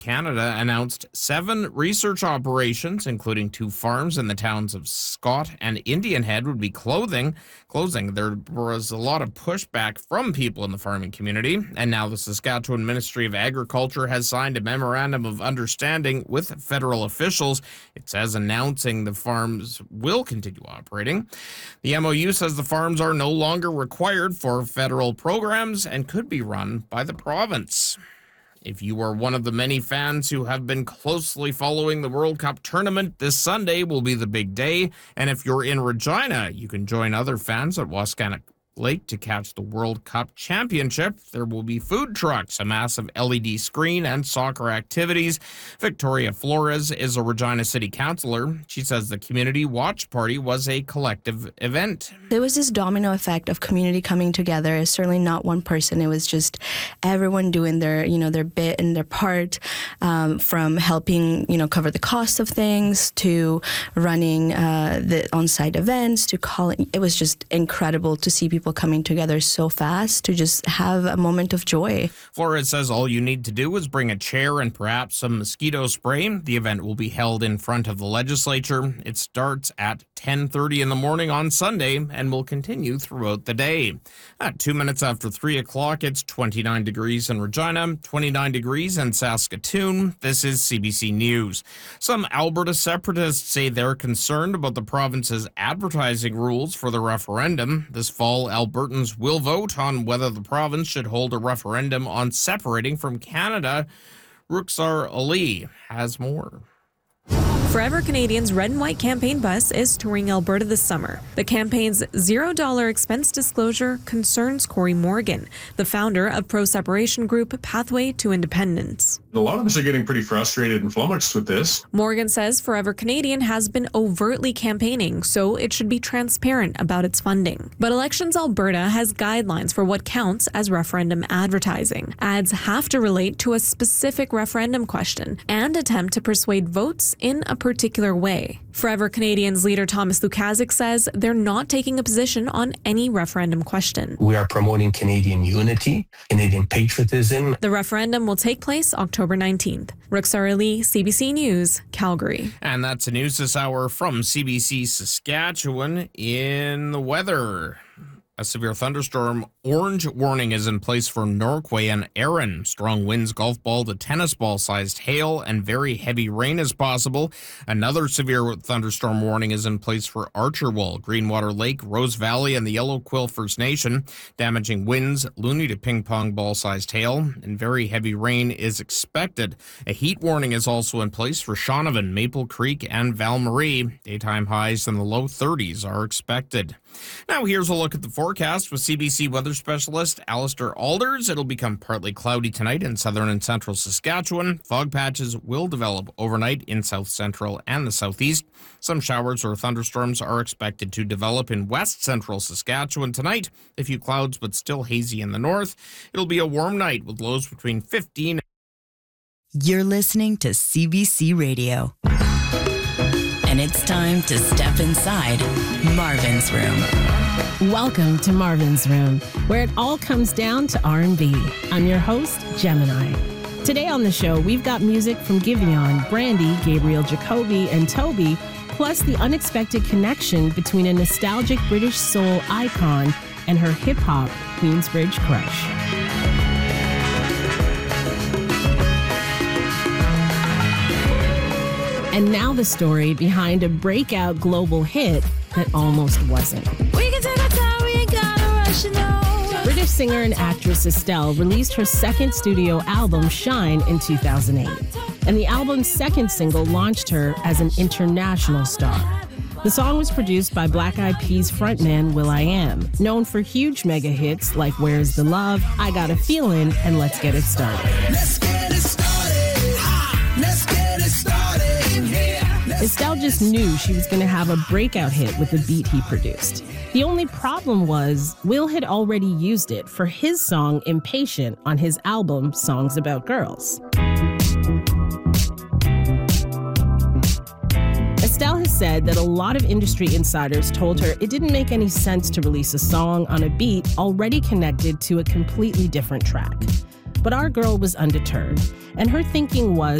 Canada announced 7 research operations, including 2 farms in the towns of Scott and Indian Head, would be closing. There was a lot of pushback from people in the farming community, and now the Saskatchewan Ministry of Agriculture has signed a memorandum of understanding with federal officials. It says announcing the farms will continue operating. The MOU says the farms are no longer required for federal programs and could be run by the province. If you are one of the many fans who have been closely following the World Cup tournament, this Sunday will be the big day. And if you're in Regina, you can join other fans at Wascana Lake to catch the World Cup Championship. There will be food trucks, a massive LED screen, and soccer activities. Victoria Flores is a Regina City Councillor. She says the community watch party was a collective event. There was this domino effect of community coming together. It's certainly not one person. It was just everyone doing their bit and their part, from helping, cover the cost of things to running the on-site events to calling. It was just incredible to see people coming together so fast to just have a moment of joy. Flores says all you need to do is bring a chair and perhaps some mosquito spray. The event will be held in front of the legislature. It starts at 10:30 in the morning on Sunday and will continue throughout the day. At 2 minutes after 3 o'clock, it's 29 degrees in Regina, 29 degrees in Saskatoon. This is CBC News. Some Alberta separatists say they're concerned about the province's advertising rules for the referendum. This fall, Albertans will vote on whether the province should hold a referendum on separating from Canada. Ruxar Ali has more. Forever Canadian's red and white campaign bus is touring Alberta this summer. The campaign's $0 expense disclosure concerns Corey Morgan, the founder of pro-separation group Pathway to Independence. A lot of us are getting pretty frustrated and flummoxed with this. Morgan says Forever Canadian has been overtly campaigning, so it should be transparent about its funding. But Elections Alberta has guidelines for what counts as referendum advertising. Ads have to relate to a specific referendum question and attempt to persuade votes in a particular way. Forever Canadian's leader Thomas Lukaszuk says they're not taking a position on any referendum question. We are promoting Canadian unity, Canadian patriotism. The referendum will take place October 19th. Ruxar Ali, CBC News, Calgary. And that's the news this hour from CBC Saskatchewan. In the weather, a severe thunderstorm orange warning is in place for Norquay and Erin. Strong winds, golf ball to tennis ball sized hail, and very heavy rain is possible. Another severe thunderstorm warning is in place for Archerwell, Greenwater Lake, Rose Valley, and the Yellow Quill First Nation. Damaging winds, loony to ping pong ball sized hail, and very heavy rain is expected. A heat warning is also in place for Shaunavon, Maple Creek, and Val-Marie. Daytime highs in the low 30s are expected. Now here's a look at the forecast with CBC weather specialist Alistair Alders. It'll become partly cloudy tonight in southern and central Saskatchewan. Fog patches will develop overnight in south central and the southeast. Some showers or thunderstorms are expected to develop in west central Saskatchewan tonight. A few clouds, but still hazy in the north. It'll be a warm night with lows between 15. You're listening to CBC Radio. And it's time to step inside Marvin's Room. Welcome to Marvin's Room, where it all comes down to R&B. I'm your host, Gemini. Today on the show, we've got music from Giveon, Brandy, Gabriel Jacoby, and Toby, plus the unexpected connection between a nostalgic British soul icon and her hip-hop Queensbridge crush. And now the story behind a breakout global hit that almost wasn't. We can take our time, we ain't gotta rush, British singer and actress Estelle released her second studio album, Shine, in 2008. And the album's second single launched her as an international star. The song was produced by Black Eyed Peas frontman will.i.am, known for huge mega hits like Where's the Love, I Got a Feeling, and Let's Get It Started. Let's get it started. Let's get it started. Estelle just knew she was going to have a breakout hit with the beat he produced. The only problem was Will had already used it for his song Impatient on his album Songs About Girls. Estelle has said that a lot of industry insiders told her it didn't make any sense to release a song on a beat already connected to a completely different track. But our girl was undeterred, and her thinking was